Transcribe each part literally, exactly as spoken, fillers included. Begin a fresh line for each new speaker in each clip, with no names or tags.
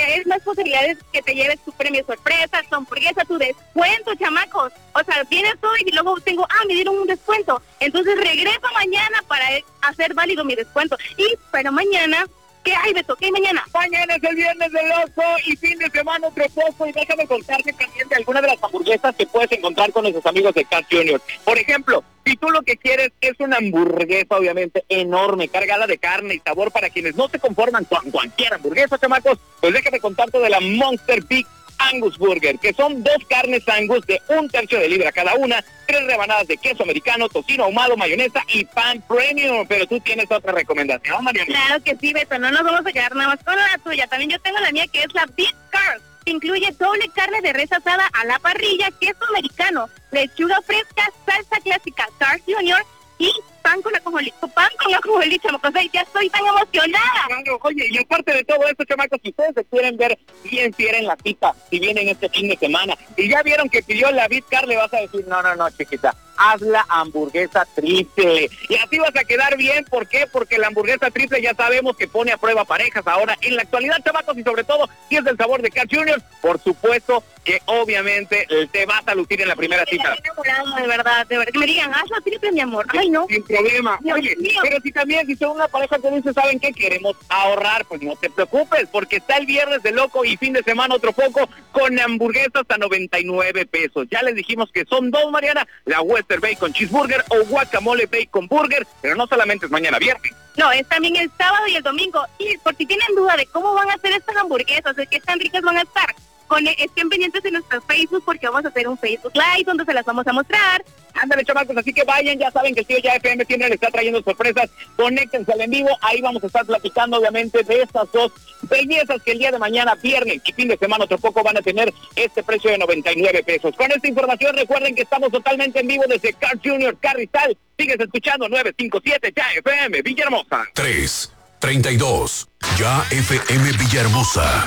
es más posibilidades que te lleves tu premio sorpresa, tu hamburguesa, tu descuento, chamacos. O sea, vienes hoy y luego tengo, ah, me dieron un descuento. Entonces regreso mañana para hacer válido mi descuento. Y, pero mañana... ¿Qué hay, Beto? ¿Qué hay mañana?
Mañana es el viernes del oso y fin de semana otro poco. Y déjame contarte también de algunas de las hamburguesas que puedes encontrar con nuestros amigos de Carl's junior Por ejemplo, si tú lo que quieres es una hamburguesa, obviamente, enorme, cargada de carne y sabor para quienes no se conforman con cualquier hamburguesa, chamacos, pues déjame contarte de la Monster Big Angus Burger, que son dos carnes Angus de un tercio de libra cada una, tres rebanadas de queso americano, tocino ahumado, mayonesa y pan premium. Pero tú tienes otra recomendación, Mariana.
Claro que sí, Beto, no nos vamos a quedar nada más con la tuya. También yo tengo la mía, que es la Big Carl. Incluye doble carne de res asada a la parrilla, queso americano, lechuga fresca, salsa clásica Carl's junior y pan con ajonjolí, pan con ajonjolí, chamacos. Ay, ya estoy tan emocionada.
Claro, oye, y aparte de todo esto, chamacos, si ustedes se quieren ver bien fiera en la cita, si vienen este fin de semana, y ya vieron que pidió la Big Carl, le vas a decir, no, no, no, chiquita, haz la hamburguesa triple. Y así vas a quedar bien. ¿Por qué? Porque la hamburguesa triple ya sabemos que pone a prueba parejas ahora en la actualidad, chamacos, y sobre todo, si es del sabor de Carl's junior, por supuesto que obviamente te vas a lucir en la primera cita.
Estoy enamorado, de verdad, de verdad. Que me digan, haz la triple, mi amor. Ay, no.
Sin problema.
Dios
Oye,
mío.
pero si también, si son una pareja que dice, ¿saben qué? Queremos ahorrar, pues no te preocupes, porque está el viernes de loco y fin de semana otro poco con hamburguesas a noventa y nueve pesos. Ya les dijimos que son dos, Mariana, la Western Bacon Cheeseburger o Guacamole Bacon Burger, pero no solamente es mañana viernes.
No, es también el sábado y el domingo. Y por si tienen duda de cómo van a hacer estas hamburguesas, de qué tan ricas van a estar, con, estén pendientes en nuestro Facebook, porque vamos a hacer un Facebook Live donde se las vamos a mostrar.
Ándale, chamacos, así que vayan, ya saben que el tío Ya F M siempre les está trayendo sorpresas. Conéctense al en vivo, ahí vamos a estar platicando obviamente de estas dos bellezas que el día de mañana, viernes y fin de semana otro poco van a tener este precio de noventa y nueve pesos. Con esta información recuerden que estamos totalmente en vivo desde Carl's junior Carrizal. Sigues escuchando nueve cinco siete Ya F M Villahermosa.
tres treinta y dos Ya F M Villahermosa.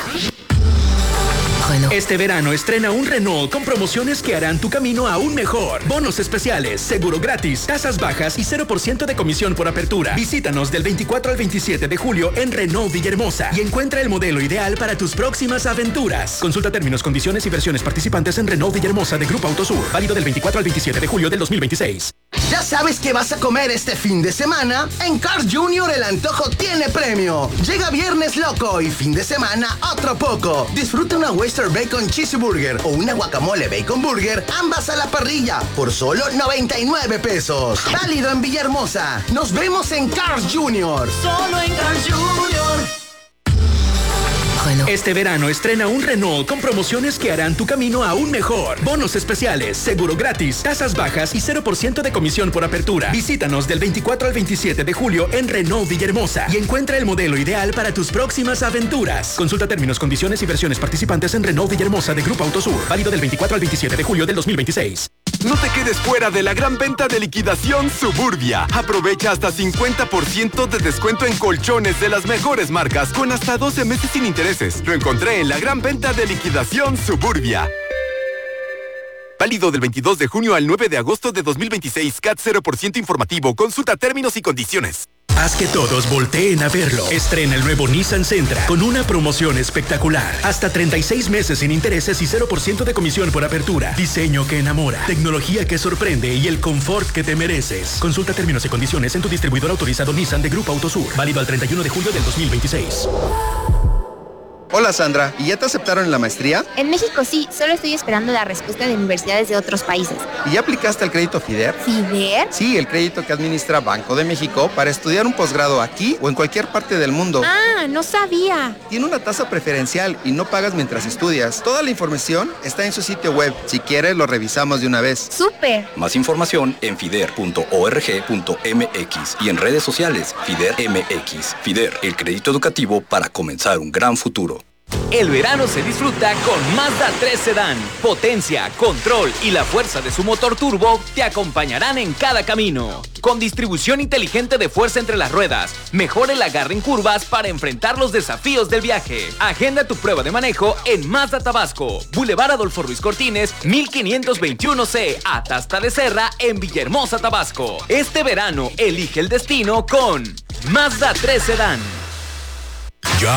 Este verano estrena un Renault con promociones que harán tu camino aún mejor. Bonos especiales, seguro gratis, tasas bajas y cero por ciento de comisión por apertura. Visítanos del veinticuatro al veintisiete de julio en Renault Villahermosa y encuentra el modelo ideal para tus próximas aventuras. Consulta términos, condiciones y versiones participantes en Renault Villahermosa de Grupo Autosur. Válido del veinticuatro al veintisiete de julio del dos mil veintiséis.
¿Ya sabes qué vas a comer este fin de semana? En Carl's junior el antojo tiene premio. Llega viernes loco y fin de semana otro poco. Disfruta una Western Bacon Cheeseburger o una Guacamole Bacon Burger, ambas a la parrilla, por solo noventa y nueve pesos. Válido en Villahermosa. Nos vemos en Carl's junior
Solo en Carl's junior
Este verano estrena un Renault con promociones que harán tu camino aún mejor. Bonos especiales, seguro gratis, tasas bajas y cero por ciento de comisión por apertura. Visítanos del veinticuatro al veintisiete de julio en Renault Villahermosa y encuentra el modelo ideal para tus próximas aventuras. Consulta términos, condiciones y versiones participantes en Renault Villahermosa de Grupo Autosur. Válido del veinticuatro al veintisiete de julio del dos mil veintiséis.
No te quedes fuera de la gran venta de liquidación Suburbia. Aprovecha hasta cincuenta por ciento de descuento en colchones de las mejores marcas con hasta doce meses sin intereses. Lo encontré en la gran venta de liquidación Suburbia. Válido del veintidós de junio al nueve de agosto de dos mil veintiséis. C A T cero por ciento informativo. Consulta términos y condiciones.
Haz que todos volteen a verlo. Estrena el nuevo Nissan Sentra con una promoción espectacular. Hasta treinta y seis meses sin intereses y cero por ciento de comisión por apertura. Diseño que enamora, tecnología que sorprende y el confort que te mereces. Consulta términos y condiciones en tu distribuidor autorizado Nissan de Grupo Autosur. Válido al treinta y uno de julio del dos mil veintiséis.
Hola Sandra, ¿y ya te aceptaron en la maestría?
En México sí, solo estoy esperando la respuesta de universidades de otros países.
¿Y ya aplicaste al crédito FIDER?
¿FIDER?
Sí, el crédito que administra Banco de México para estudiar un posgrado aquí o en cualquier parte del mundo.
Ah, no sabía.
Tiene una tasa preferencial y no pagas mientras estudias. Toda la información está en su sitio web. Si quieres, lo revisamos de una vez.
¡Súper!
Más información en fider punto org punto mx y en redes sociales FIDER M X. FIDER, el crédito educativo para comenzar un gran futuro.
El verano se disfruta con Mazda tres Sedán. Potencia, control y la fuerza de su motor turbo te acompañarán en cada camino. Con distribución inteligente de fuerza entre las ruedas, mejora el agarre en curvas para enfrentar los desafíos del viaje. Agenda tu prueba de manejo en Mazda Tabasco, Boulevard Adolfo Ruiz Cortines, mil quinientos veintiuno C, Atasta de Serra, en Villahermosa, Tabasco. Este verano, elige el destino con Mazda tres Sedán.
Ya